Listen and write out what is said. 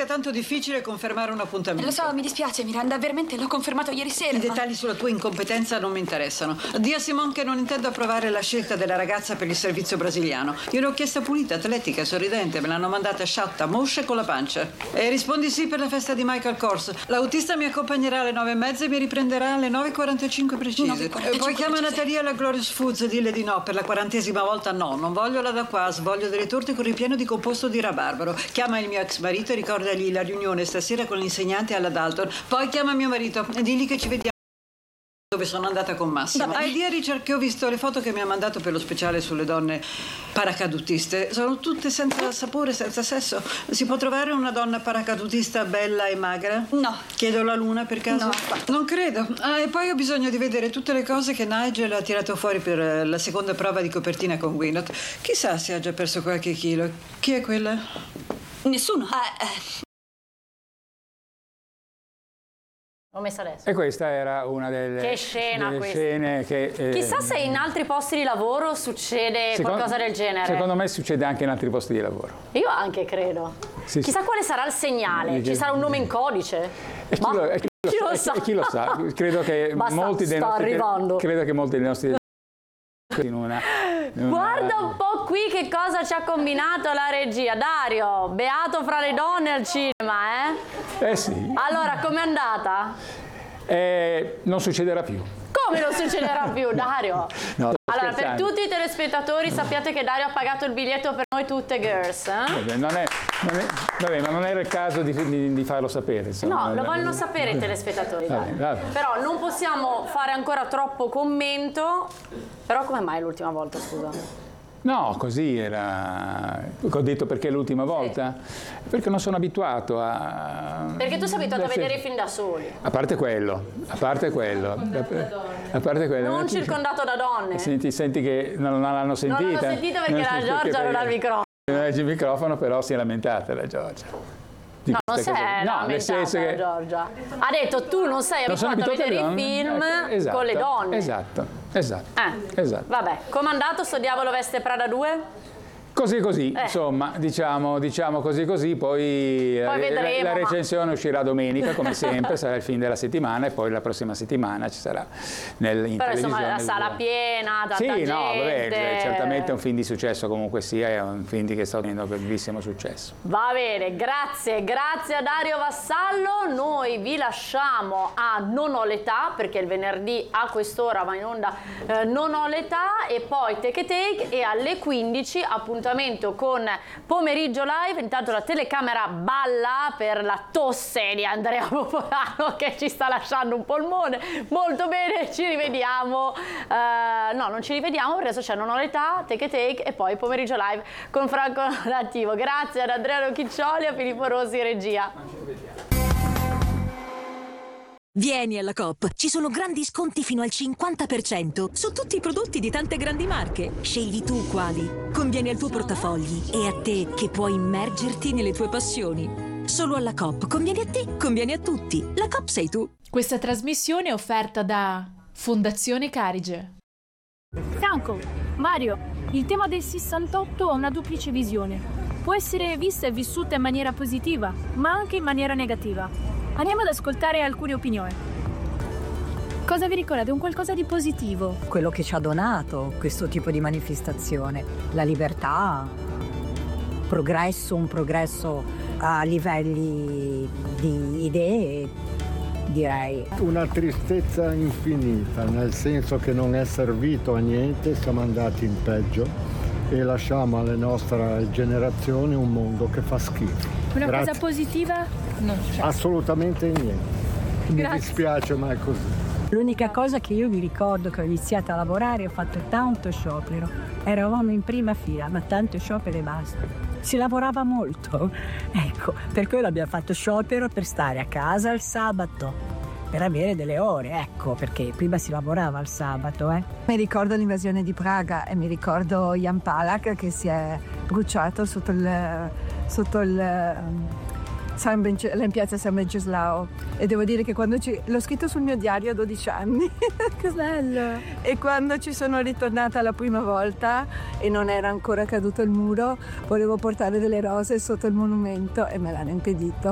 tanto difficile confermare un appuntamento. Lo so, mi dispiace, Miranda, veramente l'ho confermato ieri sera. I dettagli sulla tua incompetenza non mi interessano. Dì a Simone che non intendo approvare la scelta della ragazza per il servizio brasiliano. Io l'ho chiesta pulita, atletica, sorridente, me l'hanno mandata sciatta, moscia e con la pancia. E rispondi sì per la festa di Michael Kors. L'autista mi accompagnerà alle 9:30 e mi riprenderà alle 9:45 precise. Poi chiama Natalia alla Glorious Foods e dille di no, per la 40ª volta no. Non voglio la da qua, voglio delle torte con ripieno di composto di rabarbaro. Chiama il mio ex marito e ricordagli la riunione stasera con l'insegnante alla Dalton. Poi chiama mio marito e digli che ci vediamo dove sono andata con Massimo. Ieri che ho visto le foto che mi ha mandato per lo speciale sulle donne paracadutiste. Sono tutte senza sapore, senza sesso. Si può trovare una donna paracadutista bella e magra? No. Chiedo la Luna per caso? No. Non credo. E poi ho bisogno di vedere tutte le cose che Nigel ha tirato fuori per la seconda prova di copertina con Gwyneth. Chissà se ha già perso qualche chilo. Chi è quella? Nessuno. L'ho messa adesso. E questa era una delle, che scena delle questa. Scene che... Chissà se in altri posti di lavoro succede qualcosa del genere. Secondo me succede anche in altri posti di lavoro. Io anche credo. Sì, Chissà quale sarà il segnale. Ci sarà un nome in codice. Chi lo sa? Chi lo sa? Credo che molti dei nostri in una Guarda un po' qui che cosa ci ha combinato la regia. Dario, beato fra le donne al cinema, eh? Sì. Allora, com'è andata? Non succederà più. Come non succederà più, Dario? No, allora, per tutti i telespettatori sappiate che Dario ha pagato il biglietto per noi tutte girls, eh? Vabbè, ma non era il caso di farlo sapere. Insomma. No, lo vogliono sapere i telespettatori. Vabbè. Però non possiamo fare ancora troppo commento. Però come mai l'ultima volta, scusa? No, così era. Ho detto perché l'ultima volta? Perché non sono abituato a... Perché tu sei abituato a vedere i film da soli. A parte quello. Non circondato da donne. Senti che non l'hanno sentita. Non l'hanno sentita perché la Giorgia non ha il microfono. Non ha il microfono, però si è lamentata la Giorgia. No, non si è lamentata la Giorgia. Ha detto tu non sei abituato a vedere i film con le donne. Esatto. Vabbè, com'è andato sto Diavolo Veste Prada 2? Così, insomma, diciamo così, poi vedremo, la recensione uscirà domenica, come sempre, sarà il film della settimana e poi la prossima settimana ci sarà in però televisione. Insomma la sala piena, tanta gente. No, vabbè, certamente è un film di successo comunque sia, è un film che sta avendo bellissimo successo. Va bene, grazie a Dario Vassallo, noi vi lasciamo a Non ho l'età, perché il venerdì a quest'ora va in onda Non ho l'età, e poi Take a Take, e alle 15 appuntamento con Pomeriggio Live. Intanto la telecamera balla per la tosse di Andrea Popolano che ci sta lasciando un polmone. Molto bene, ci rivediamo. No, non ci rivediamo perché adesso c'è Non ho l'età, Take a Take e poi Pomeriggio Live con Franco Nattivo. Grazie ad Andrea Rocchiccioli e a Filippo Rossi regia. Vieni alla Coop, ci sono grandi sconti fino al 50% su tutti i prodotti di tante grandi marche. Scegli tu quali. Conviene al tuo portafogli e a te che puoi immergerti nelle tue passioni. Solo alla Coop conviene a te, conviene a tutti. La Coop sei tu. Questa trasmissione è offerta da Fondazione Carige. Franco, Mario, il tema del 68 ha una duplice visione. Può essere vista e vissuta in maniera positiva, ma anche in maniera negativa. Andiamo ad ascoltare alcune opinioni. Cosa vi ricordate? Un qualcosa di positivo? Quello che ci ha donato questo tipo di manifestazione. La libertà, un progresso a livelli di idee, direi. Una tristezza infinita, nel senso che non è servito a niente, siamo andati in peggio e lasciamo alle nostre generazioni un mondo che fa schifo. Una cosa positiva? Non c'è. Assolutamente niente. Mi dispiace, ma è così. L'unica cosa che io mi ricordo che ho iniziato a lavorare, ho fatto tanto sciopero. Eravamo in prima fila, ma tanto sciopero e basta. Si lavorava molto. Ecco, per quello abbiamo fatto sciopero, per stare a casa il sabato. Per avere delle ore, ecco, perché prima si lavorava il sabato, Mi ricordo l'invasione di Praga e mi ricordo Jan Palach che si è bruciato sotto in piazza San Venceslao. E devo dire che quando l'ho scritto sul mio diario a 12 anni. Che bello! E quando ci sono ritornata la prima volta e non era ancora caduto il muro, volevo portare delle rose sotto il monumento e me l'hanno impedito.